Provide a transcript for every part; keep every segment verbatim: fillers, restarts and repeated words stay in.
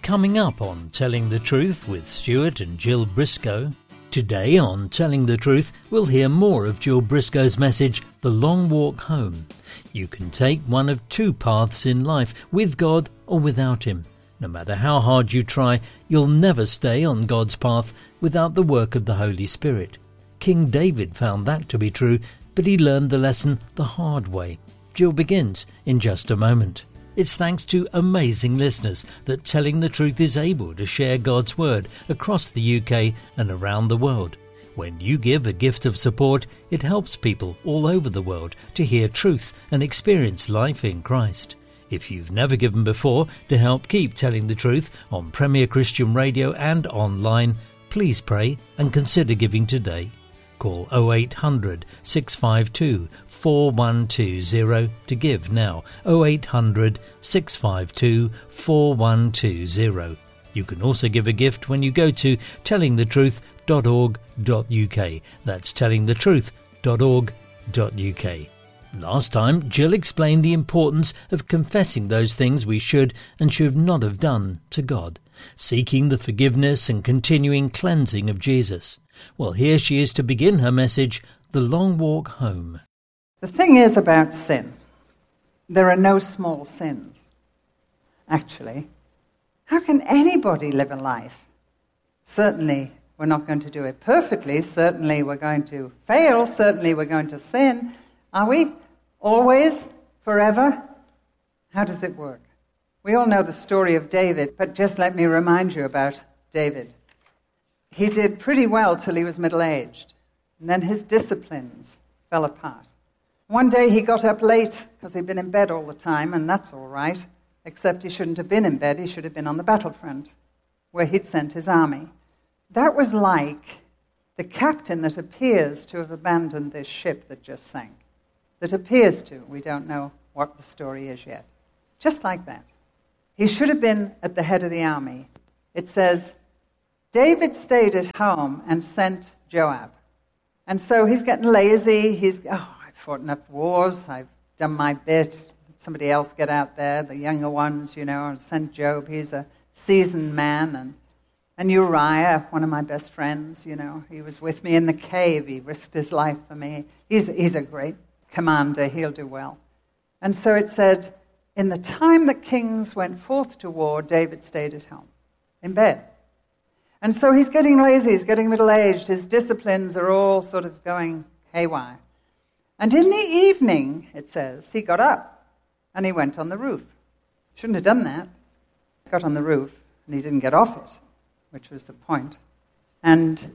Coming up on Telling the Truth with Stuart and Jill Briscoe. Today on Telling the Truth, we'll hear more of Jill Briscoe's message, The Long Walk Home. You can take one of two paths in life, with God or without Him. No matter how hard you try, you'll never stay on God's path without the work of the Holy Spirit. King David found that to be true, but he learned the lesson the hard way. Jill begins in just a moment. It's thanks to amazing listeners that Telling the Truth is able to share God's Word across the U K and around the world. When you give a gift of support, it helps people all over the world to hear truth and experience life in Christ. If you've never given before to help keep Telling the Truth on Premier Christian Radio and online, please pray and consider giving today. Call oh eight hundred, six five two, four one two zero to give now. oh eight hundred, six five two, four one two zero. You can also give a gift when you go to telling the truth dot org dot U K. That's telling the truth dot org dot U K. Last time, Jill explained the importance of confessing those things we should and should not have done to God, seeking the forgiveness and continuing cleansing of Jesus. Well, here she is to begin her message, The Long Walk Home. The thing is about sin, there are no small sins, actually. How can anybody live a life? Certainly, we're not going to do it perfectly. Certainly, we're going to fail. Certainly, we're going to sin. Are we? Always? Forever? How does it work? We all know the story of David, but just let me remind you about David. He did pretty well till he was middle-aged, and then his disciplines fell apart. One day he got up late because he'd been in bed all the time, and that's all right, except he shouldn't have been in bed. He should have been on the battlefront, where he'd sent his army. That was like the captain that appears to have abandoned this ship that just sank. That appears to. We don't know what the story is yet. Just like that. He should have been at the head of the army. It says, David stayed at home and sent Joab. And so he's getting lazy. He's, oh, I've fought enough wars. I've done my bit. Somebody else get out there, the younger ones, you know, and sent Joab. He's a seasoned man. And, and Uriah, one of my best friends, you know, he was with me in the cave. He risked his life for me. He's, he's a great commander. He'll do well. And so it said, in the time that kings went forth to war, David stayed at home, in bed. And so he's getting lazy, he's getting middle-aged, his disciplines are all sort of going haywire. And in the evening, it says, he got up and he went on the roof. Shouldn't have done that. He got on the roof and he didn't get off it, which was the point. And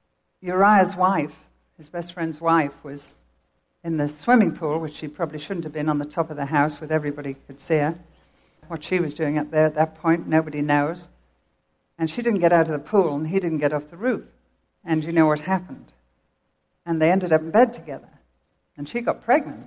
Uriah's wife, his best friend's wife, was in the swimming pool, which she probably shouldn't have been, on the top of the house where everybody could see her. What she was doing up there at that point, nobody knows. And she didn't get out of the pool, and he didn't get off the roof. And you know what happened? And they ended up in bed together. And she got pregnant.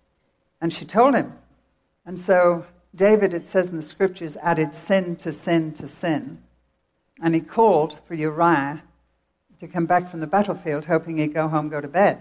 And she told him. And so David, it says in the scriptures, added sin to sin to sin. And he called for Uriah to come back from the battlefield, hoping he'd go home, go to bed.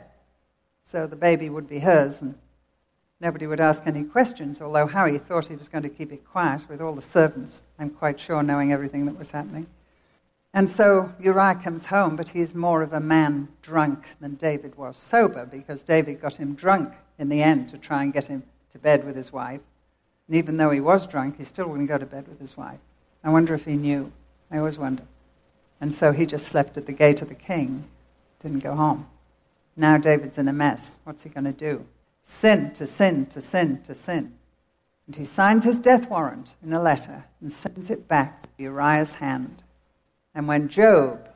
So the baby would be hers, and nobody would ask any questions, although how he thought he was going to keep it quiet with all the servants, I'm quite sure, knowing everything that was happening. And so Uriah comes home, but he's more of a man drunk than David was sober, because David got him drunk in the end to try and get him to bed with his wife. And even though he was drunk, he still wouldn't go to bed with his wife. I wonder if he knew. I always wonder. And so he just slept at the gate of the king, didn't go home. Now David's in a mess. What's he going to do? Sin to sin to sin to sin. And he signs his death warrant in a letter and sends it back to Uriah's hand. And when Joab,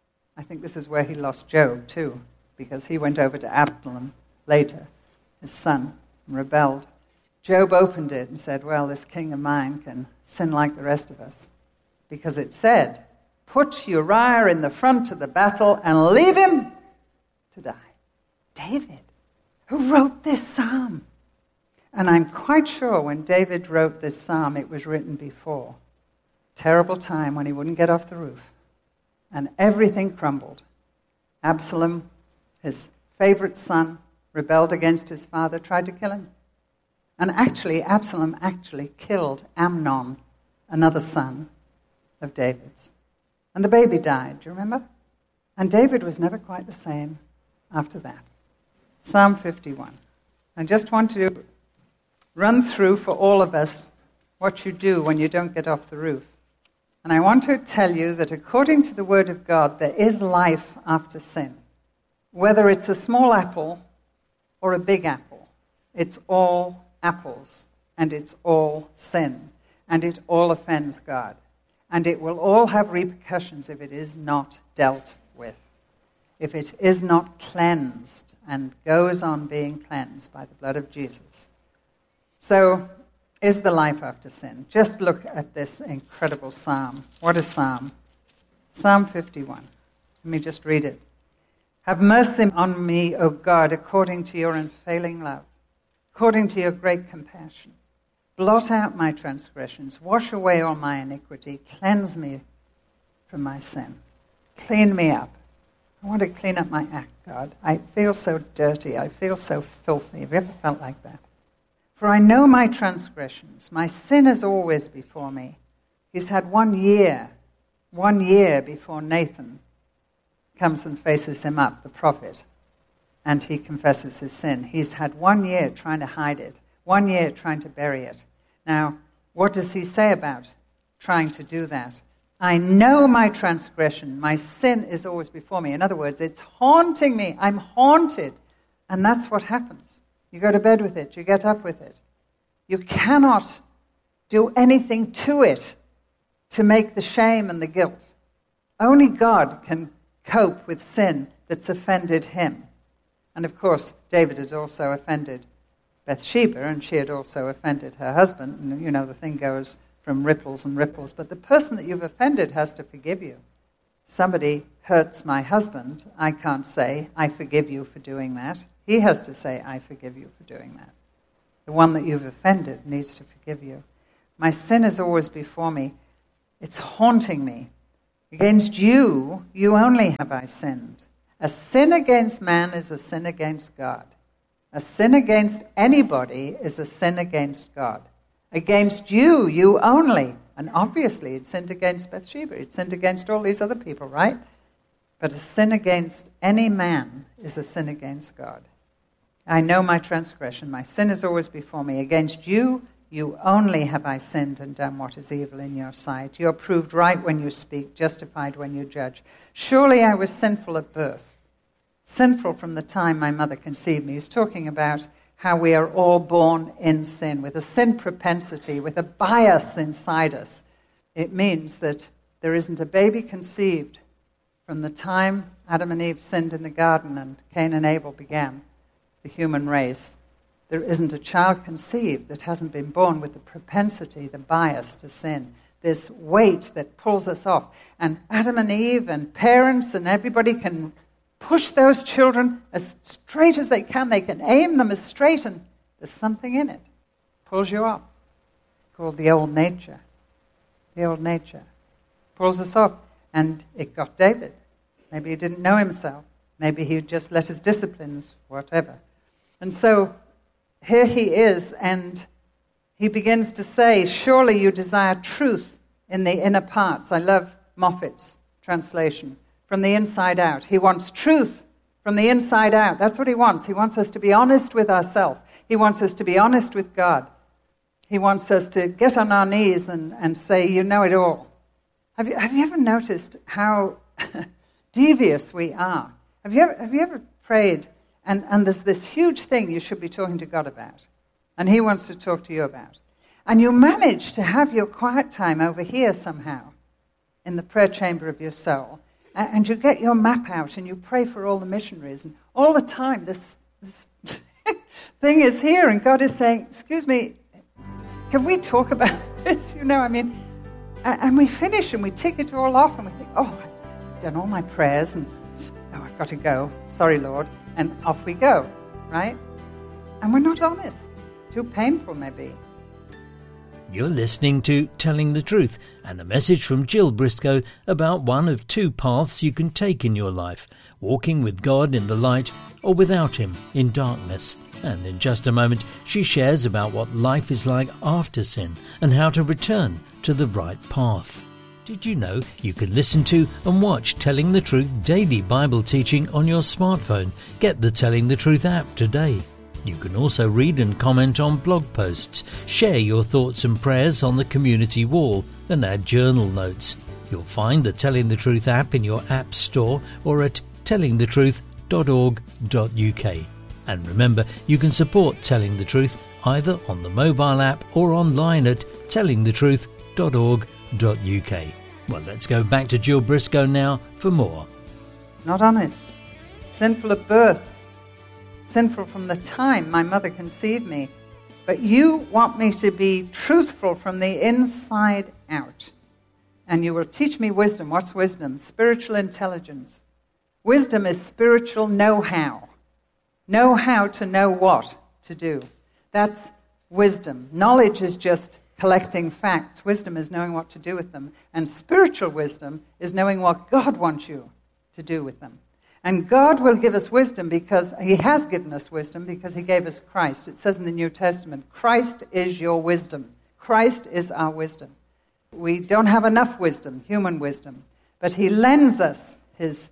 I think this is where he lost Joab too, because he went over to Absalom later, his son, and rebelled. Joab opened it and said, well, this king of mine can sin like the rest of us. Because it said, put Uriah in the front of the battle and leave him to die. David, who wrote this psalm. And I'm quite sure when David wrote this psalm, it was written before. Terrible time when he wouldn't get off the roof. And everything crumbled. Absalom, his favorite son, rebelled against his father, tried to kill him. And actually, Absalom actually killed Amnon, another son, of David's. And the baby died, do you remember? And David was never quite the same after that. Psalm fifty-one. I just want to run through for all of us what you do when you don't get off the roof. And I want to tell you that according to the Word of God, there is life after sin. Whether it's a small apple or a big apple, it's all apples, and it's all sin, and it all offends God. And it will all have repercussions if it is not dealt with, if it is not cleansed and goes on being cleansed by the blood of Jesus. So, is the life after sin? Just look at this incredible psalm. What a psalm. Psalm fifty-one. Let me just read it. Have mercy on me, O God, according to your unfailing love, according to your great compassion. Blot out my transgressions, wash away all my iniquity, cleanse me from my sin. Clean me up. I want to clean up my act, God. I feel so dirty. I feel so filthy. Have you ever felt like that? For I know my transgressions. My sin is always before me. He's had one year, one year before Nathan comes and faces him up, the prophet, and he confesses his sin. He's had one year trying to hide it, one year trying to bury it. Now, what does he say about trying to do that? I know my transgression. My sin is always before me. In other words, it's haunting me. I'm haunted. And that's what happens. You go to bed with it. You get up with it. You cannot do anything to it to make the shame and the guilt. Only God can cope with sin that's offended him. And of course, David had also offended Bathsheba, and she had also offended her husband. And, you know, the thing goes from ripples and ripples. But the person that you've offended has to forgive you. Somebody hurts my husband, I can't say, I forgive you for doing that. He has to say, I forgive you for doing that. The one that you've offended needs to forgive you. My sin is always before me. It's haunting me. Against you, you only have I sinned. A sin against man is a sin against God. A sin against anybody is a sin against God. Against you, you only. And obviously, it sinned against Bathsheba. It sinned against all these other people, right? But a sin against any man is a sin against God. I know my transgression. My sin is always before me. Against you, you only have I sinned and done what is evil in your sight. You are proved right when you speak, justified when you judge. Surely I was sinful at birth, sinful from the time my mother conceived me. He's talking about how we are all born in sin, with a sin propensity, with a bias inside us. It means that there isn't a baby conceived from the time Adam and Eve sinned in the garden and Cain and Abel began the human race. There isn't a child conceived that hasn't been born with the propensity, the bias to sin, this weight that pulls us off. And Adam and Eve and parents and everybody can push those children as straight as they can. They can aim them as straight, and there's something in it. Pulls you off. Called the old nature. The old nature. Pulls us off. And it got David. Maybe he didn't know himself. Maybe he just let his disciplines, whatever. And so here he is, and he begins to say, surely you desire truth in the inner parts. I love Moffat's translation. From the inside out. He wants truth from the inside out. That's what he wants. He wants us to be honest with ourselves. He wants us to be honest with God. He wants us to get on our knees and, and say, you know it all. Have you, have you ever noticed how devious we are? Have you ever, have you ever prayed, and, and there's this huge thing you should be talking to God about, and he wants to talk to you about, and you manage to have your quiet time over here somehow in the prayer chamber of your soul, and you get your map out and you pray for all the missionaries, and all the time this, this thing is here, and God is saying, excuse me, can we talk about this? You know, I mean, and we finish and we tick it all off and we think, oh, I've done all my prayers and oh, I've got to go. Sorry, Lord. And off we go, right? And we're not honest. Too painful, maybe. You're listening to Telling the Truth, and a message from Jill Briscoe about one of two paths you can take in your life, walking with God in the light or without him in darkness. And in just a moment, she shares about what life is like after sin and how to return to the right path. Did you know you can listen to and watch Telling the Truth daily Bible teaching on your smartphone? Get the Telling the Truth app today. You can also read and comment on blog posts, share your thoughts and prayers on the community wall, and add journal notes. You'll find the Telling the Truth app in your app store or at telling the truth dot org dot U K. And remember, you can support Telling the Truth either on the mobile app or online at telling the truth dot org dot U K. Well, let's go back to Jill Briscoe now for more. Not honest. Sinful at birth. Sinful from the time my mother conceived me. But you want me to be truthful from the inside out. And you will teach me wisdom. What's wisdom? Spiritual intelligence. Wisdom is spiritual know-how. Know-how to know what to do. That's wisdom. Knowledge is just collecting facts. Wisdom is knowing what to do with them. And spiritual wisdom is knowing what God wants you to do with them. And God will give us wisdom because He has given us wisdom because He gave us Christ. It says in the New Testament, Christ is your wisdom. Christ is our wisdom. We don't have enough wisdom, human wisdom, but He lends us His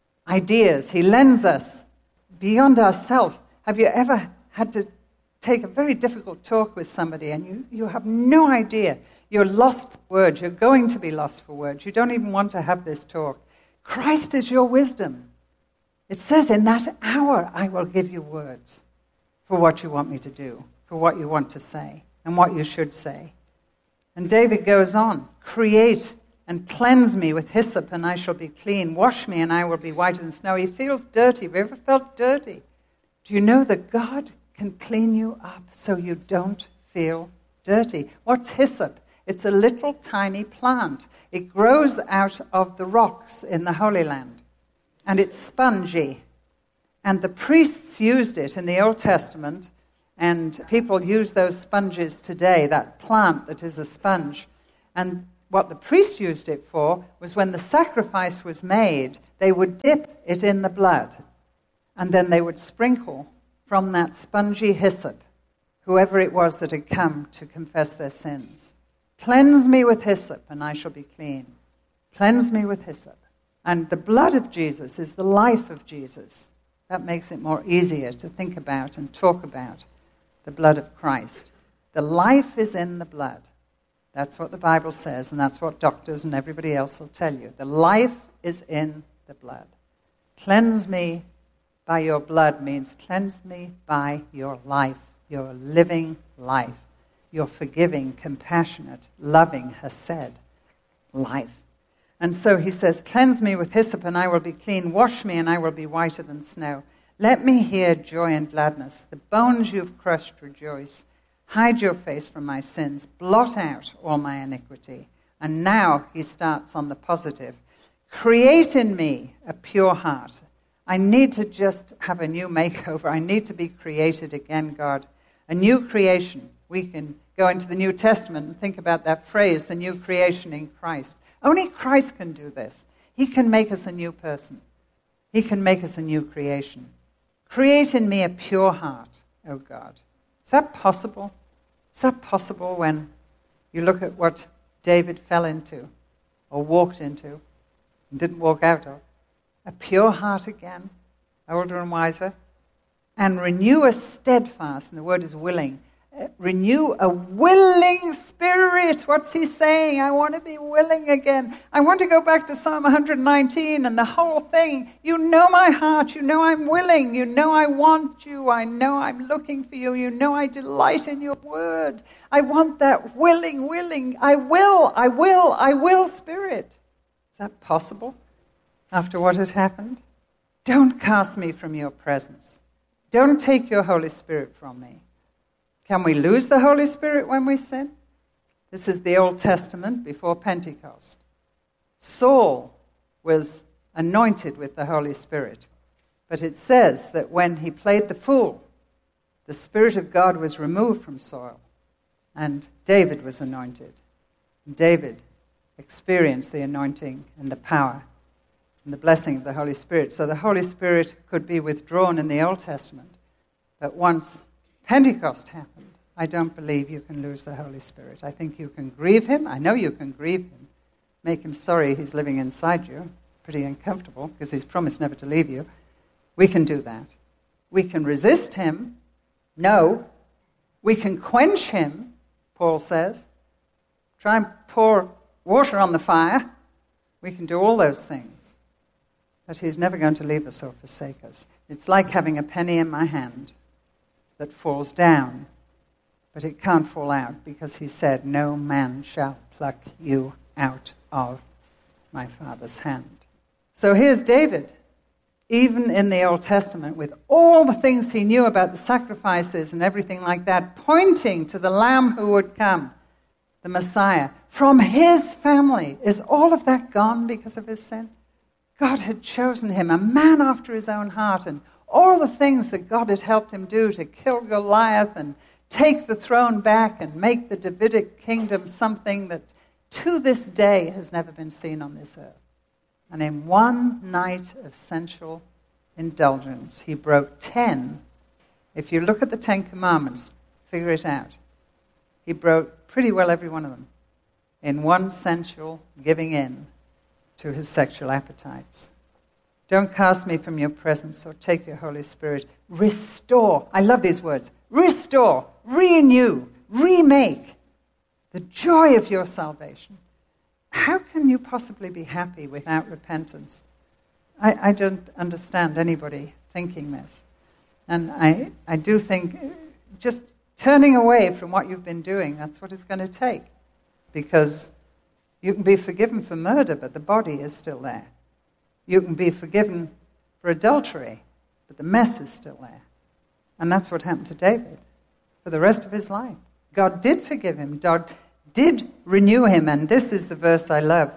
ideas. He lends us beyond ourselves. Have you ever had to take a very difficult talk with somebody and you, you have no idea? You're lost for words. You're going to be lost for words. You don't even want to have this talk. Christ is your wisdom. It says, in that hour I will give you words for what you want me to do, for what you want to say, and what you should say. And David goes on, create and cleanse me with hyssop, and I shall be clean. Wash me, and I will be whiter than snow. He feels dirty. Have you ever felt dirty? Do you know that God can clean you up so you don't feel dirty? What's hyssop? It's a little tiny plant. It grows out of the rocks in the Holy Land. And it's spongy. And the priests used it in the Old Testament, and people use those sponges today, that plant that is a sponge. And what the priest used it for was when the sacrifice was made, they would dip it in the blood, and then they would sprinkle from that spongy hyssop whoever it was that had come to confess their sins. Cleanse me with hyssop, and I shall be clean. Cleanse me with hyssop. And the blood of Jesus is the life of Jesus. That makes it more easier to think about and talk about the blood of Christ. The life is in the blood. That's what the Bible says, and that's what doctors and everybody else will tell you. The life is in the blood. Cleanse me by your blood means cleanse me by your life, your living life, your forgiving, compassionate, loving, hesed life. And so he says, cleanse me with hyssop and I will be clean. Wash me and I will be whiter than snow. Let me hear joy and gladness. The bones you've crushed rejoice. Hide your face from my sins. Blot out all my iniquity. And now he starts on the positive. Create in me a pure heart. I need to just have a new makeover. I need to be created again, God. A new creation. We can go into the New Testament and think about that phrase, the new creation in Christ. Only Christ can do this. He can make us a new person. He can make us a new creation. Create in me a pure heart, O God. Is that possible? Is that possible when you look at what David fell into or walked into and didn't walk out of? A pure heart again, older and wiser. And renew a steadfast, and the word is willing, uh, renew a willing spirit. What's he saying? I want to be willing again. I want to go back to Psalm one nineteen and the whole thing. You know my heart. You know I'm willing. You know I want you. I know I'm looking for you. You know I delight in your word. I want that willing, willing, I will, I will, I will spirit. Is that possible after what had happened? Don't cast me from your presence. Don't take your Holy Spirit from me. Can we lose the Holy Spirit when we sin? This is the Old Testament before Pentecost. Saul was anointed with the Holy Spirit. But it says that when he played the fool, the Spirit of God was removed from Saul, and David was anointed. And David experienced the anointing and the power and the blessing of the Holy Spirit. So the Holy Spirit could be withdrawn in the Old Testament. But once Pentecost happened, I don't believe you can lose the Holy Spirit. I think you can grieve him. I know you can grieve him. make him sorry he's living inside you. Pretty uncomfortable, because he's promised never to leave you. We can do that. We can resist him. No. We can quench him, Paul says. Try and pour water on the fire. We can do all those things. But he's never going to leave us or forsake us. It's like having a penny in my hand that falls down, but it can't fall out because he said, no man shall pluck you out of my Father's hand. So here's David, even in the Old Testament, with all the things he knew about the sacrifices and everything like that, pointing to the Lamb who would come, the Messiah. From his family. Is all of that gone because of his sin? God had chosen him, a man after his own heart, and all the things that God had helped him do to kill Goliath and take the throne back and make the Davidic kingdom something that to this day has never been seen on this earth. And in one night of sensual indulgence, he broke ten. If you look at the Ten Commandments, figure it out. He broke pretty well every one of them in one sensual giving in to his sexual appetites. Don't cast me from your presence or take your Holy Spirit. Restore. I love these words. Restore, renew, remake the joy of your salvation. How can you possibly be happy without repentance? I, I don't understand anybody thinking this. And I, I do think just turning away from what you've been doing, that's what it's going to take. Because you can be forgiven for murder, but the body is still there. You can be forgiven for adultery, but the mess is still there. And that's what happened to David for the rest of his life. God did forgive him. God did renew him. And this is the verse I love.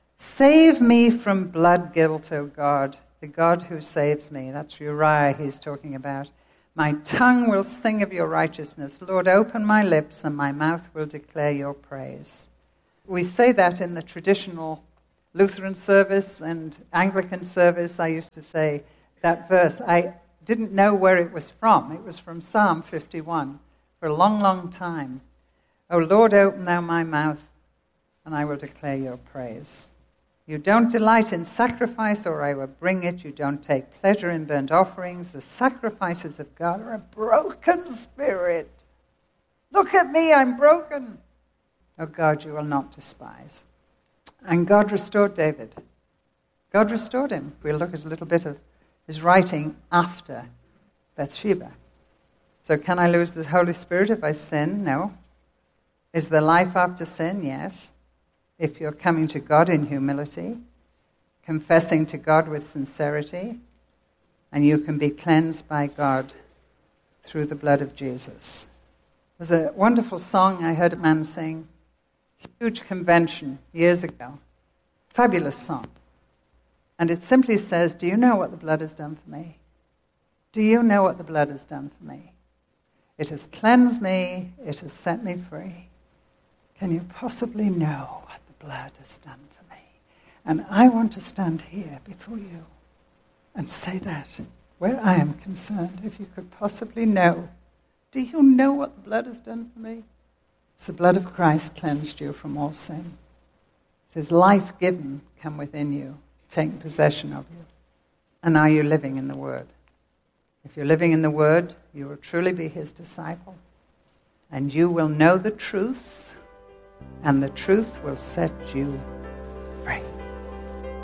Save me from blood guilt, O God, the God who saves me. That's Uriah he's talking about. My tongue will sing of your righteousness. Lord, open my lips, and my mouth will declare your praise. We say that in the traditional Lutheran service and Anglican service. I used to say that verse. I didn't know where it was from. It was from Psalm fifty-one for a long, long time. O Lord, open thou my mouth, and I will declare your praise. You don't delight in sacrifice, or I will bring it. You don't take pleasure in burnt offerings. The sacrifices of God are a broken spirit. Look at me, I'm broken. Oh God, you will not despise. And God restored David. God restored him. We'll look at a little bit of his writing after Bathsheba. So can I lose the Holy Spirit if I sin? No. Is there life after sin? Yes. If you're coming to God in humility, confessing to God with sincerity, and you can be cleansed by God through the blood of Jesus. There's a wonderful song I heard a man sing, huge convention years ago. Fabulous song. And it simply says, do you know what the blood has done for me? Do you know what the blood has done for me? It has cleansed me. It has set me free. Can you possibly know what the blood has done for me? And I want to stand here before you and say that where I am concerned, if you could possibly know, do you know what the blood has done for me? It's the blood of Christ cleansed you from all sin. It says, life given come within you, taking possession of you. And are you living in the Word? If you're living in the Word, you will truly be His disciple. And you will know the truth, and the truth will set you free.